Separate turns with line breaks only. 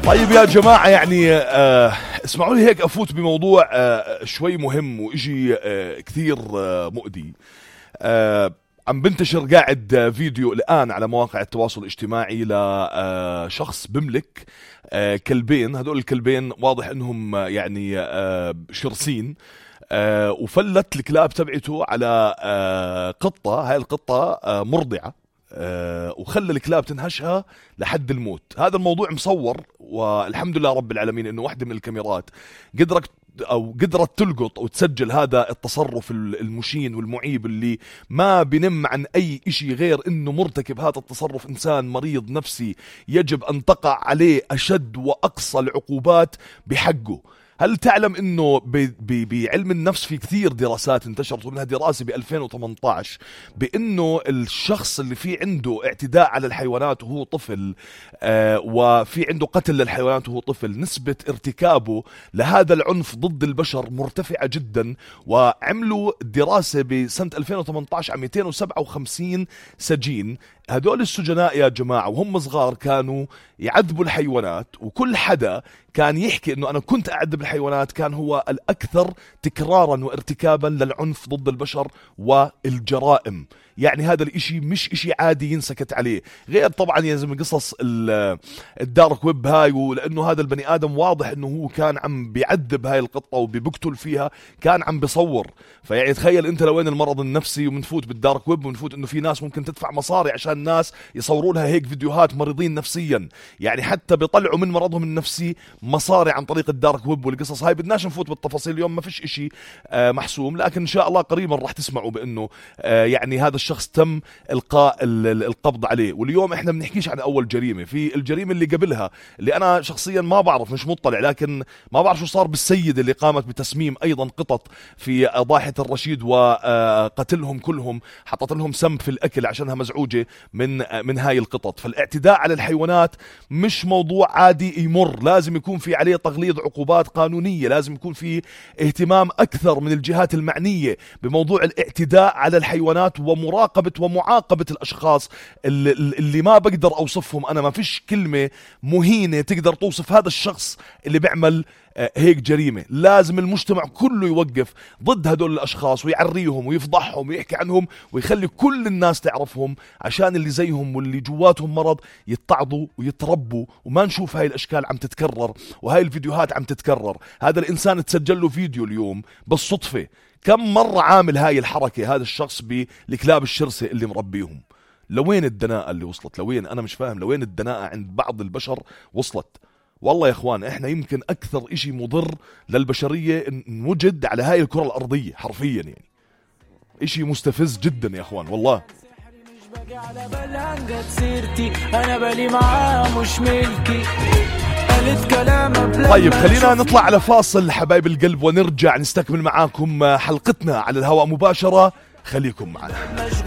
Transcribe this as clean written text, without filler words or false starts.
طيب يا جماعة يعني اسمعوا لي هيك أفوت بموضوع شوي مهم وإشي كثير مؤذي. عم بنتشر قاعد فيديو الآن على مواقع التواصل الاجتماعي لشخص بملك كلبين. هذول الكلبين واضح انهم يعني شرسين، وفلت الكلاب تبعته على قطة. هاي القطة مرضعة، وخلى الكلاب تنهشها لحد الموت. هذا الموضوع مصور، والحمد لله رب العالمين انه واحدة من الكاميرات قدرت تلقط او تسجل هذا التصرف المشين والمعيب اللي ما بنم عن اي اشي غير انه مرتكب هذا التصرف انسان مريض نفسي يجب ان تقع عليه اشد واقصى العقوبات بحقه. هل تعلم انه بعلم النفس في كثير دراسات انتشرت، ومنها دراسة ب 2018 بانه الشخص اللي في عنده اعتداء على الحيوانات وهو طفل وفي عنده قتل للحيوانات وهو طفل، نسبة ارتكابه لهذا العنف ضد البشر مرتفعة جدا. وعملوا دراسة بسنة 2018 على 257 سجين. هدول السجناء يا جماعة وهم صغار كانوا يعذبوا الحيوانات، وكل حدا كان يحكي انه انا كنت اعذب الحيوانات كان هو الاكثر تكرارا وارتكابا للعنف ضد البشر والجرائم. يعني هذا الاشي مش اشي عادي ينسكت عليه، غير طبعا يا زلمه قصص الدارك ويب هاي، ولانه هذا البني ادم واضح انه هو كان عم بيعذب هاي القطه وبيقتل فيها، كان عم بيصور. فيعني تخيل انت لوين المرض النفسي، ومنفوت بالدارك ويب ونفوت انه في ناس ممكن تدفع مصاري عشان الناس يصوروا لها هيك فيديوهات مريضين نفسيا، يعني حتى بيطلعوا من مرضهم النفسي مصاري عن طريق الدارك ويب والقصص هاي. بدناش نفوت بالتفاصيل اليوم، ما فيش اشي محسوم، لكن ان شاء الله قريبا راح تسمعوا بانه يعني هذا الشخص تم القاء القبض عليه. واليوم احنا بنحكيش عن اول جريمه، في الجريمه اللي قبلها اللي انا شخصيا ما بعرف، مش مطلع، لكن ما بعرف شو صار بالسيده اللي قامت بتسميم ايضا قطط في ضاحيه الرشيد وقتلهم كلهم، حطت لهم سم في الاكل عشانها مزعوجه من هاي القطط. فالاعتداء على الحيوانات مش موضوع عادي يمر، لازم يكون في عليه تغليظ عقوبات قانونيه، لازم يكون في اهتمام اكثر من الجهات المعنيه بموضوع الاعتداء على الحيوانات ومراقبه ومعاقبه الاشخاص اللي ما بقدر اوصفهم. انا ما فيش كلمه مهينه تقدر توصف هذا الشخص اللي بيعمل هيك جريمة. لازم المجتمع كله يوقف ضد هدول الأشخاص ويعريهم ويفضحهم ويحكي عنهم ويخلي كل الناس تعرفهم، عشان اللي زيهم واللي جواتهم مرض يتعظوا ويتربوا، وما نشوف هاي الأشكال عم تتكرر وهاي الفيديوهات عم تتكرر. هذا الإنسان تسجل له فيديو اليوم بالصدفة، كم مرة عامل هاي الحركة هذا الشخص بالكلاب الشرسة اللي مربيهم؟ لوين الدناءة اللي وصلت؟ لوين؟ أنا مش فاهم لوين الدناءة عند بعض البشر وصلت. والله يا اخوان احنا يمكن اكثر اشي مضر للبشرية نوجد على هاي الكرة الارضية حرفيا، يعني اشي مستفز جدا يا اخوان والله. طيب خلينا نطلع على فاصل حبايب القلب ونرجع نستكمل معاكم حلقتنا على الهواء مباشرة. خليكم معنا.